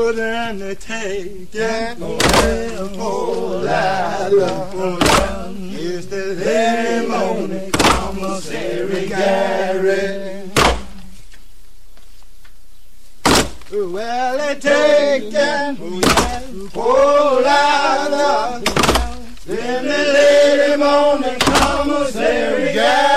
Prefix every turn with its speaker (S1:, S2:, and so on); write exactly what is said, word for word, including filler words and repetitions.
S1: Oh, then they take it. Oh, oh, la, la, oh, it's the lemon commissary Gary. Well, they take it. Oh, la, la. Then the lady morning commissary Gary.